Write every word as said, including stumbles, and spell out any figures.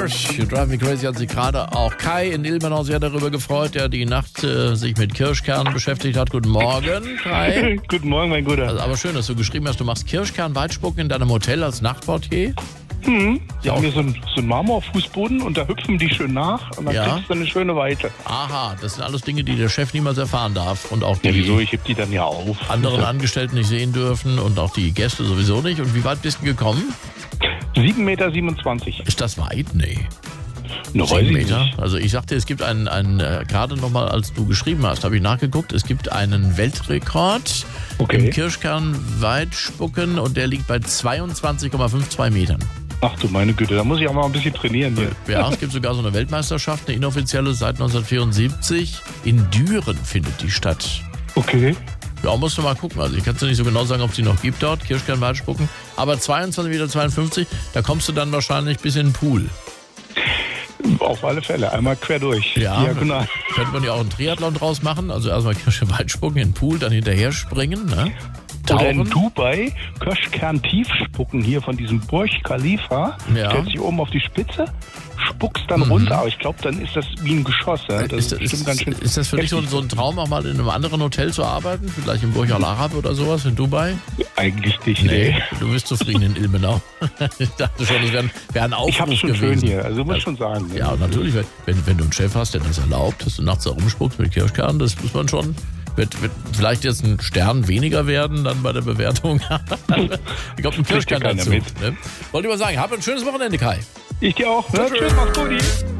Stars, You Drive Me Crazy, hat sich gerade auch Kai in Ilmenau sehr darüber gefreut, der die Nacht äh, sich mit Kirschkernen beschäftigt hat. Guten Morgen, Kai. Guten Morgen, mein Guter. Also, aber schön, dass du geschrieben hast, du machst Kirschkern-Weitspucken in deinem Hotel als Nachtportier. Hm. Die Ja. haben hier so einen, so einen Marmorfußboden und da hüpfen die schön nach und dann Ja. kriegst du eine schöne Weite. Aha, das sind alles Dinge, die der Chef niemals erfahren darf und auch die Ja, wieso? Ich heb die dann ja auf. anderen Angestellten nicht sehen dürfen und auch die Gäste sowieso nicht. Und wie weit bist du gekommen? sieben Meter siebenundzwanzig. Ist das weit? Nee. Ne, weiß zehn ich Meter. nicht. Also ich sagte, es gibt einen, einen äh, gerade nochmal, als du geschrieben hast, habe ich nachgeguckt, es gibt einen Weltrekord Okay. im Kirschkern-Weitspucken und der liegt bei zweiundzwanzig Komma zweiundfünfzig Metern. Ach du meine Güte, da muss ich auch mal ein bisschen trainieren hier. Ja, es gibt sogar so eine Weltmeisterschaft, eine inoffizielle, seit neunzehnhundertvierundsiebzig. In Düren findet die statt. Okay. Ja, musst du mal gucken. Also ich kann dir nicht so genau sagen, ob es die noch gibt dort, Kirschkern-Weitspucken. Aber zweiundzwanzig Komma zweiundfünfzig Meter, da kommst du dann wahrscheinlich bis in den Pool. Auf alle Fälle, einmal quer durch. Ja, Diagonal. könnte man ja auch einen Triathlon draus machen. Also erstmal Kirschkern-Weitspucken in den Pool, dann hinterher springen, ne? Oder in Tauchen. Dubai Kirschkern-Tiefspucken hier von diesem Burj Khalifa. Ja. Stellst dich oben auf die Spitze, spuckst dann Mhm. runter. Aber ich glaube, dann ist das wie ein Geschoss. Ja? Das Ist, ist, ist, bestimmt ganz schön ist das für dich so, ein- so ein Traum, auch mal in einem anderen Hotel zu arbeiten? Vielleicht im Burj Al Arab oder sowas in Dubai? eigentlich nicht. Nee, Nee. du bist zufrieden in Ilmenau. Ich dachte schon, das wäre ein, wär ein Aufruf Ich hab's schon gewesen. schön hier, also muss ich schon sagen. Ja, natürlich. Wenn- Wenn, wenn du einen Chef hast, der das erlaubt, dass du nachts da rumspuckst mit Kirschkernen, das muss man schon. Wird, wird vielleicht jetzt ein Stern weniger werden dann bei der Bewertung. Ich glaube, ein Kirschkern keiner dazu. mit. Ne? Wollte ich mal sagen, hab ein schönes Wochenende, Kai. Ich dir auch. Ne? Tschüss, mach's gut.